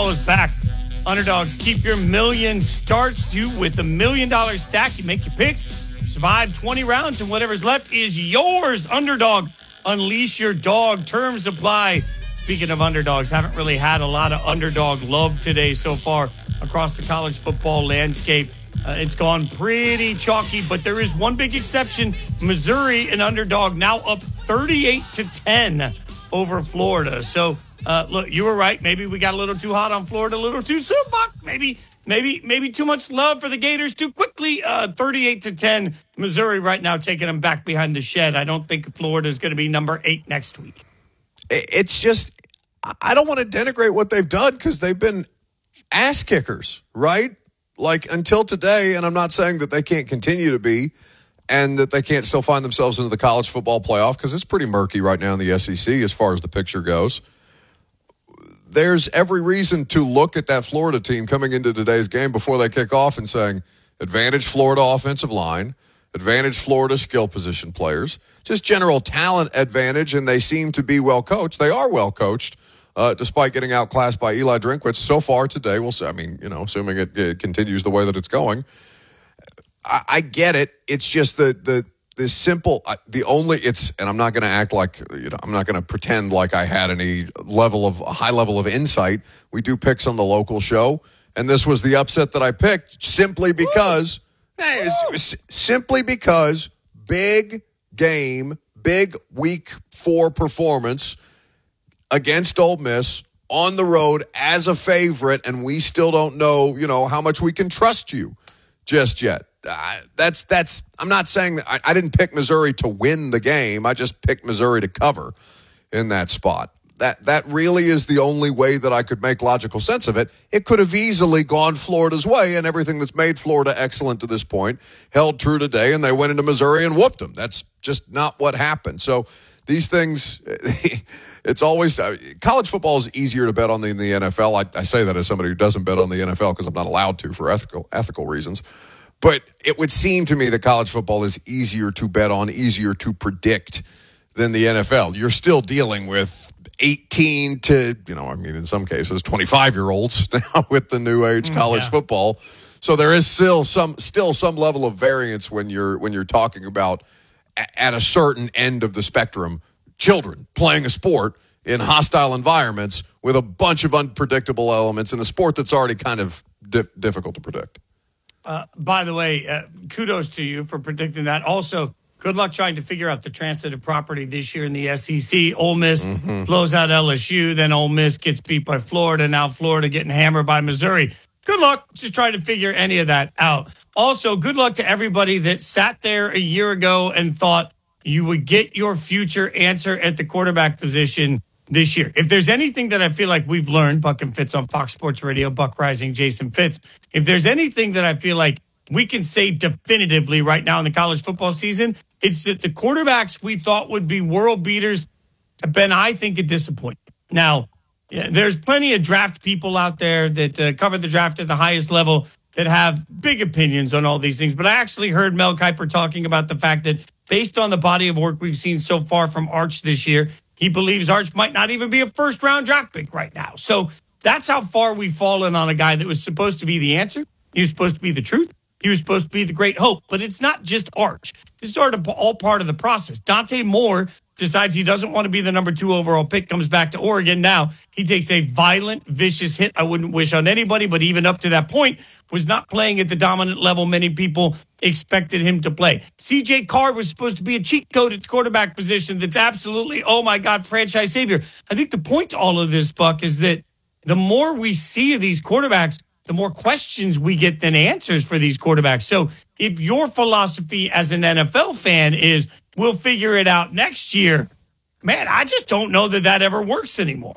football is back. Underdogs, keep your million starts you with the $1 million stack. You make your picks, survive 20 rounds, and whatever's left is yours. Underdog, unleash your dog. Terms apply. Speaking of underdogs, haven't really had a lot of underdog love today so far across the college football landscape. It's gone pretty chalky, but there is one big exception. Missouri, an underdog, now up 38-10 over Florida. So, look, you were right. Maybe we got a little too hot on Florida, a little too soon, Buck. Maybe too much love for the Gators too quickly. 38-10, Missouri right now taking them back behind the shed. I don't think Florida is going to be number 8 next week. It's just, I don't want to denigrate what they've done because they've been ass kickers, right? Like until today, and I'm not saying that they can't continue to be and that they can't still find themselves into the college football playoff because it's pretty murky right now in the SEC as far as the picture goes. There's every reason to look at that Florida team coming into today's game before they kick off and saying, advantage Florida offensive line, advantage Florida skill position players, just general talent advantage, and they seem to be well coached. They are well coached. Despite getting outclassed by Eli Drinkwitz so far today, we'll see. I mean, assuming it continues the way that it's going, I get it. It's just the simple, and I'm not going to act like, I'm not going to pretend like I had any high level of insight. We do picks on the local show, and this was the upset that I picked simply because, big game, big week 4 performance against Ole Miss on the road as a favorite, and we still don't know, how much we can trust you just yet. I'm not saying that I didn't pick Missouri to win the game. I just picked Missouri to cover in that spot. That really is the only way that I could make logical sense of it. It could have easily gone Florida's way, and everything that's made Florida excellent to this point held true today, and they went into Missouri and whooped them. That's just not what happened. So these things, it's always college football is easier to bet on than the NFL. I say that as somebody who doesn't bet on the NFL because I'm not allowed to for ethical reasons. But it would seem to me that college football is easier to bet on, easier to predict than the NFL. You're still dealing with 18 to, in some cases, 25-year-olds now with the new age college football. So there is still some level of variance when you're talking about at a certain end of the spectrum, children playing a sport in hostile environments with a bunch of unpredictable elements in a sport that's already kind of difficult to predict. By the way, kudos to you for predicting that. Also, good luck trying to figure out the transitive property this year in the SEC. Ole Miss blows out LSU, then Ole Miss gets beat by Florida. Now Florida getting hammered by Missouri. Good luck just trying to figure any of that out. Also, good luck to everybody that sat there a year ago and thought you would get your future answer at the quarterback position this year. If there's anything that I feel like we've learned, Buck and Fitz on Fox Sports Radio, Buck Rising, Jason Fitz, if there's anything that I feel like we can say definitively right now in the college football season, it's that the quarterbacks we thought would be world beaters have been, I think, a disappointment. Now, there's plenty of draft people out there that cover the draft at the highest level that have big opinions on all these things. But I actually heard Mel Kiper talking about the fact that based on the body of work we've seen so far from Arch this year, he believes Arch might not even be a first-round draft pick right now. So that's how far we've fallen on a guy that was supposed to be the answer. He was supposed to be the truth. He was supposed to be the great hope. But it's not just Arch. It's sort of all part of the process. Dante Moore decides he doesn't want to be the number 2 overall pick, comes back to Oregon. Now he takes a violent, vicious hit I wouldn't wish on anybody, but even up to that point was not playing at the dominant level many people expected him to play. CJ Carr was supposed to be a cheat code at the quarterback position that's absolutely, oh my God, franchise savior. I think the point to all of this, Buck, is that the more we see of these quarterbacks, the more questions we get than answers for these quarterbacks. So if your philosophy as an NFL fan is, we'll figure it out next year, man, I just don't know that ever works anymore.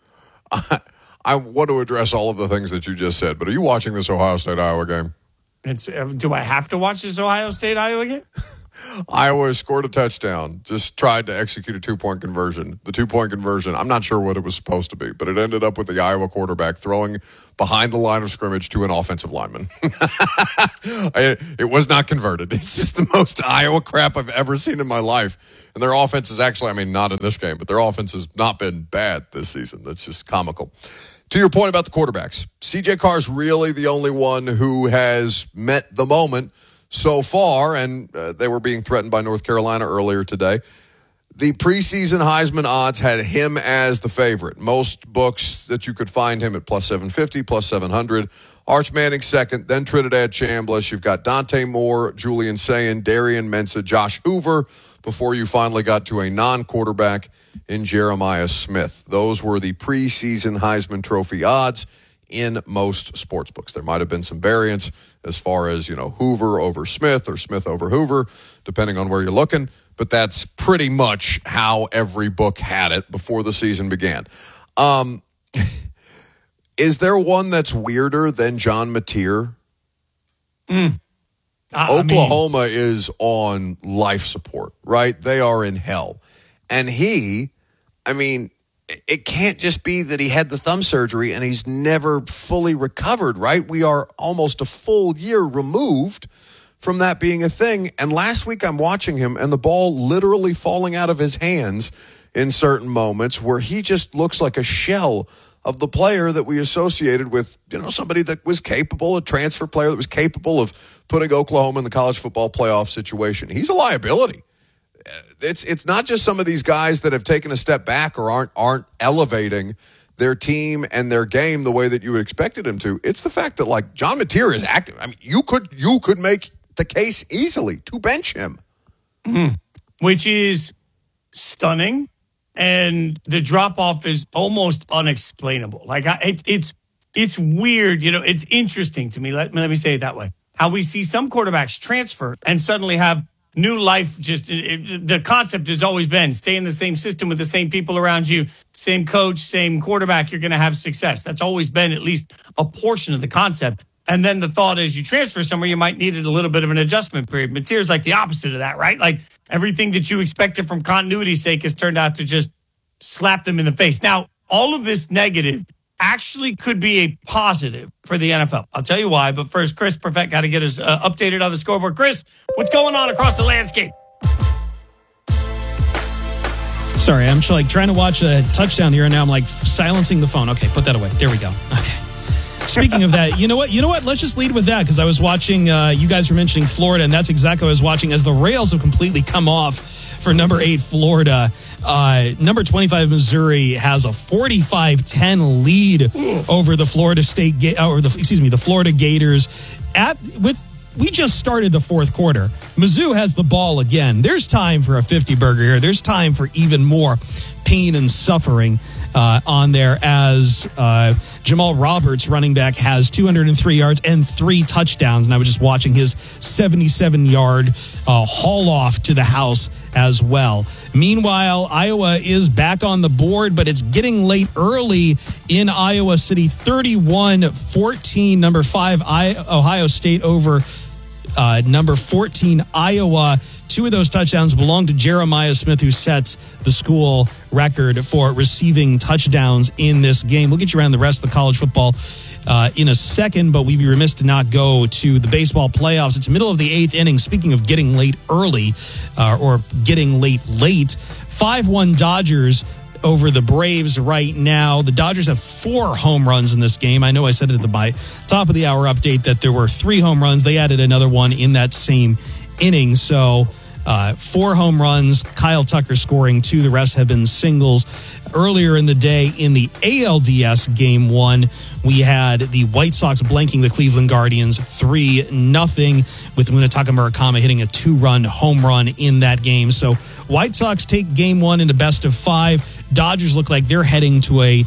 I want to address all of the things that you just said, but are you watching this Ohio State-Iowa game? Do I have to watch this Ohio State-Iowa game? Iowa scored a touchdown, just tried to execute a 2-point conversion. The 2-point conversion, I'm not sure what it was supposed to be, but it ended up with the Iowa quarterback throwing behind the line of scrimmage to an offensive lineman. It was not converted. It's just the most Iowa crap I've ever seen in my life. And their offense is actually, not in this game, but their offense has not been bad this season. That's just comical. To your point about the quarterbacks, C.J. Carr's really the only one who has met the moment so far, and they were being threatened by North Carolina earlier today. The preseason Heisman odds had him as the favorite. Most books that you could find him at plus 750, plus 700. Arch Manning second, then Trinidad Chambliss. You've got Dante Moore, Julian Sayin, Darian Mensah, Josh Hoover, before you finally got to a non-quarterback in Jeremiah Smith. Those were the preseason Heisman Trophy odds in most sports books. There might have been some variance as far as, Hoover over Smith or Smith over Hoover, depending on where you're looking. But that's pretty much how every book had it before the season began. Is there one that's weirder than John Mateer? Oklahoma is on life support, right? They are in hell. And it can't just be that he had the thumb surgery and he's never fully recovered, right? We are almost a full year removed from that being a thing. And last week I'm watching him and the ball literally falling out of his hands in certain moments where he just looks like a shell of the player that we associated with, somebody that was capable, a transfer player that was capable of putting Oklahoma in the college football playoff situation. He's a liability. It's not just some of these guys that have taken a step back or aren't elevating their team and their game the way that you would expected him to. It's the fact that John Mateer is active. You could make the case easily to bench him, which is stunning. And the drop-off is almost unexplainable. It's weird. It's interesting to me. Let me say it that way. How we see some quarterbacks transfer and suddenly have new life. The concept has always been stay in the same system with the same people around you, same coach, same quarterback, you're going to have success. That's always been at least a portion of the concept. And then the thought is you transfer somewhere, you might need a little bit of an adjustment period. Mateer's like the opposite of that, right? Everything that you expected from continuity's sake has turned out to just slap them in the face. Now, all of this negative actually could be a positive for the NFL. I'll tell you why. But first, Chris Perfett got to get us updated on the scoreboard. Chris, what's going on across the landscape? Sorry, I'm trying to watch a touchdown here, and now I'm silencing the phone. Okay, put that away. There we go. Okay. Speaking of that, you know what? Let's just lead with that because I was watching, you guys were mentioning Florida, and that's exactly what I was watching as the rails have completely come off for number 8, Florida. Number 25, Missouri has a 45-10 lead over the Florida the Florida Gators. We just started the fourth quarter. Mizzou has the ball again. There's time for a 50-burger here. There's time for even more pain and suffering on there as Jamal Roberts, running back, has 203 yards and 3 touchdowns. And I was just watching his 77-yard haul off to the house as well. Meanwhile, Iowa is back on the board, but it's getting late early in Iowa City. 31-14, number 5 Ohio State over number 14 Iowa. 2 of those touchdowns belong to Jeremiah Smith, who sets the school record for receiving touchdowns in this game. We'll get you around the rest of the college football in a second, but we'd be remiss to not go to the baseball playoffs. It's middle of the 8th inning. Speaking of getting late early or getting late, 5-1 Dodgers over the Braves right now. The Dodgers have 4 home runs in this game. I know I said it at the top of the hour update that there were 3 home runs. They added another one in that same inning. So 4 home runs, Kyle Tucker scoring 2. The rest have been singles. Earlier in the day in the ALDS Game 1, we had the White Sox blanking the Cleveland Guardians 3-0 with Munetaka Murakami hitting a 2-run home run in that game. So White Sox take Game 1 into best of 5. Dodgers look like they're heading to a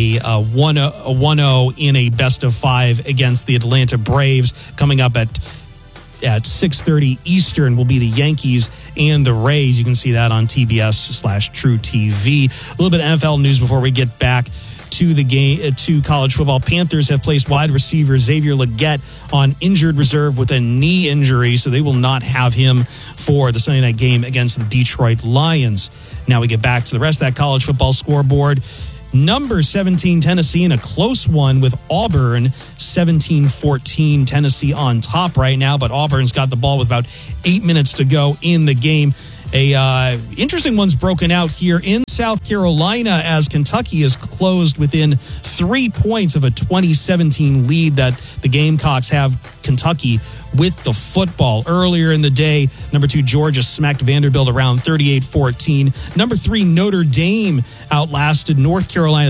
1-0 in a best of 5 against the Atlanta Braves. Coming up at 6:30 Eastern will be the Yankees and the Rays. You can see that on TBS/True TV. A little bit of NFL news before we get back to the game, to college football. Panthers have placed wide receiver Xavier Legette on injured reserve with a knee injury, so they will not have him for the Sunday night game against the Detroit Lions. Now we get back to the rest of that college football scoreboard. Number 17, Tennessee, in a close one with Auburn, 17-14. Tennessee on top right now, but Auburn's got the ball with about 8 minutes to go in the game. Interesting one's broken out here in South Carolina as Kentucky is closed within 3 points of a 2017 lead that the Gamecocks have Kentucky with the football. Earlier in the day, number 2 Georgia smacked Vanderbilt around 38-14. Number 3 Notre Dame outlasted North Carolina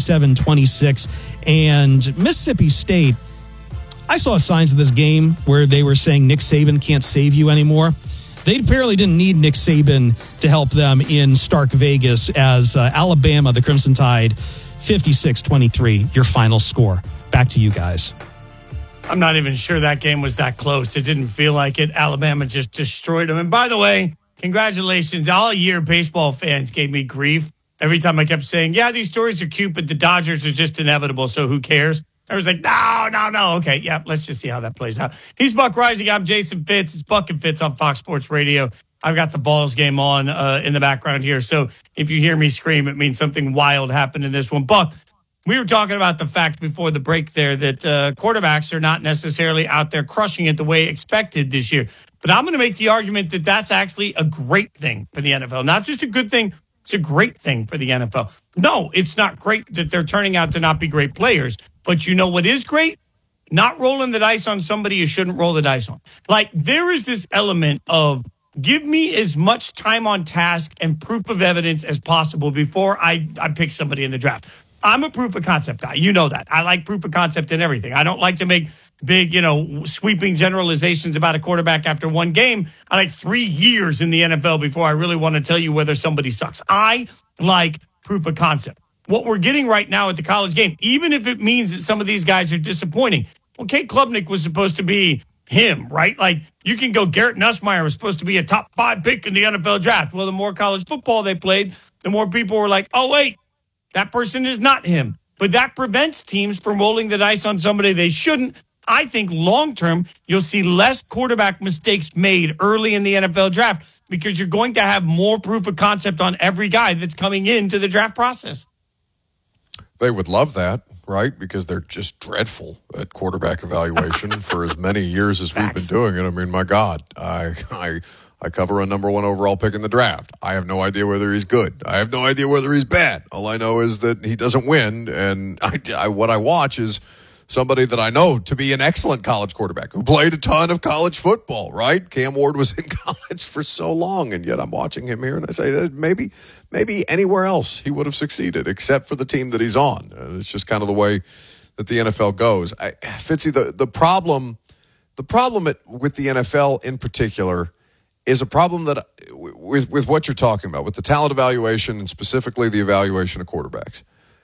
37-26. And Mississippi State, I saw signs of this game where they were saying Nick Saban can't save you anymore. They apparently didn't need Nick Saban to help them in Stark Vegas as Alabama, the Crimson Tide, 56-23, your final score. Back to you guys. I'm not even sure that game was that close. It didn't feel like it. Alabama just destroyed them. And by the way, congratulations. All year, baseball fans gave me grief every time I kept saying, yeah, these stories are cute, but the Dodgers are just inevitable, so who cares? I was like, no. Okay, yeah, let's just see how that plays out. He's Buck Rising. I'm Jason Fitz. It's Buck and Fitz on Fox Sports Radio. I've got the Vols game on in the background here. So if you hear me scream, it means something wild happened in this one. Buck, we were talking about the fact before the break there that quarterbacks are not necessarily out there crushing it the way expected this year. But I'm going to make the argument that that's actually a great thing for the NFL. Not just a good thing, it's a great thing for the NFL. No, it's not great that they're turning out to not be great players. But you know what is great? Not rolling the dice on somebody you shouldn't roll the dice on. Like, there is this element of give me as much time on task and proof of evidence as possible before I pick somebody in the draft. I'm a proof of concept guy. You know that. I like proof of concept in everything. I don't like to make big, sweeping generalizations about a quarterback after one game. I like 3 years in the NFL before I really want to tell you whether somebody sucks. I like proof of concept. What we're getting right now at the college game, even if it means that some of these guys are disappointing. Well, Kate Klubnik was supposed to be him, right? Like, you can go, Garrett Nussmeier was supposed to be a top 5 pick in the NFL draft. Well, the more college football they played, the more people were like, oh, wait, that person is not him. But that prevents teams from rolling the dice on somebody they shouldn't. I think long-term, you'll see less quarterback mistakes made early in the NFL draft because you're going to have more proof of concept on every guy that's coming into the draft process. They would love that, right? Because they're just dreadful at quarterback evaluation for as many years as we've been doing it. I mean, my God, I cover a number 1 overall pick in the draft. I have no idea whether he's good. I have no idea whether he's bad. All I know is that he doesn't win, and what I watch is somebody that I know to be an excellent college quarterback who played a ton of college football, right? Cam Ward was in college for so long, and yet I'm watching him here, and I say maybe anywhere else he would have succeeded except for the team that he's on. It's just kind of the way that the NFL goes. Fitzy, the problem with the NFL in particular is a problem that with what you're talking about, with the talent evaluation and specifically the evaluation of quarterbacks.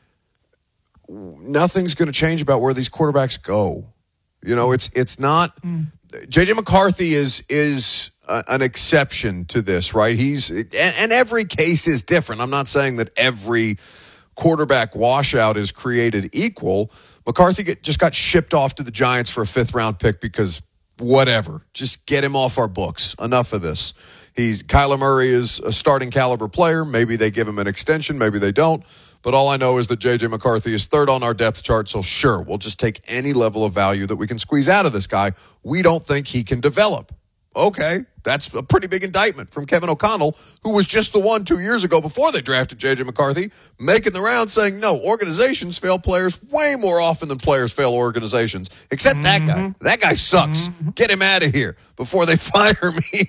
Nothing's going to change about where these quarterbacks go. It's not. J.J. McCarthy is an exception to this, right? And every case is different. I'm not saying that every quarterback washout is created equal. McCarthy just got shipped off to the Giants for a 5th-round pick because whatever. Just get him off our books. Enough of this. Kyler Murray is a starting caliber player. Maybe they give him an extension. Maybe they don't. But all I know is that J.J. McCarthy is 3rd on our depth chart, so sure, we'll just take any level of value that we can squeeze out of this guy. We don't think he can develop. Okay, that's a pretty big indictment from Kevin O'Connell, who was just the one 2 years ago before they drafted J.J. McCarthy, making the round saying, no, organizations fail players way more often than players fail organizations, except that guy. That guy sucks. Get him out of here before they fire me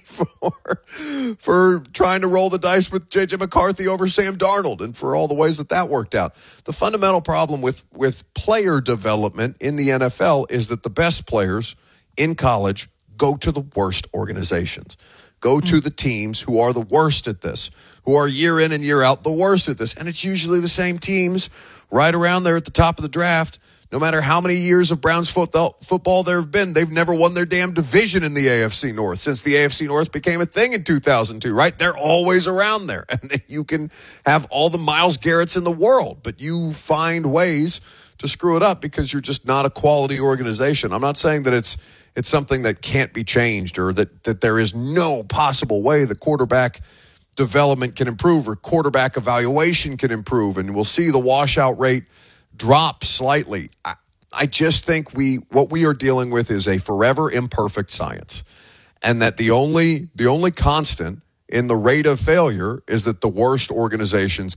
for trying to roll the dice with J.J. McCarthy over Sam Darnold and for all the ways that worked out. The fundamental problem with player development in the NFL is that the best players in college go to the worst organizations. Go to the teams who are the worst at this, who are year in and year out the worst at this. And it's usually the same teams right around there at the top of the draft. No matter how many years of Browns football there have been, they've never won their damn division in the AFC North since the AFC North became a thing in 2002, right? They're always around there. And you can have all the Myles Garretts in the world, but you find ways to screw it up because you're just not a quality organization. I'm not saying that it's something that can't be changed or that there is no possible way the quarterback development can improve or quarterback evaluation can improve, and we'll see the washout rate drop slightly. I just think what we are dealing with is a forever imperfect science, and that the only constant in the rate of failure is that the worst organizations